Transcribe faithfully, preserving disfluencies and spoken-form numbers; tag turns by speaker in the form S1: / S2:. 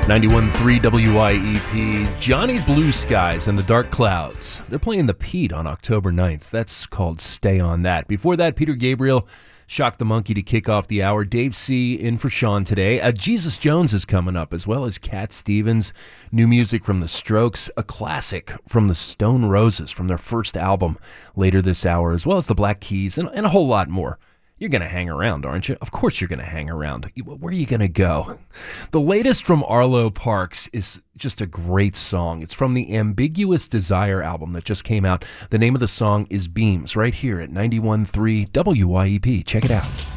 S1: ninety-one point three W I E P, Johnny Blue Skies and the Dark Clouds. They're playing the Pete on October ninth. That's called Stay on That. Before that, Peter Gabriel, Shock the Monkey to kick off the hour. Dave C. in for Sean today. Uh, Jesus Jones is coming up, as well as Cat Stevens. New music from The Strokes, a classic from the Stone Roses from their first album later this hour, as well as the Black Keys, and, and a whole lot more. You're going to hang around, aren't you? Of course you're going to hang around. Where are you going to go? The latest from Arlo Parks is just a great song. It's from the Ambiguous Desire album that just came out. The name of the song is Beams, right here at ninety-one point three W I E P. Check it out.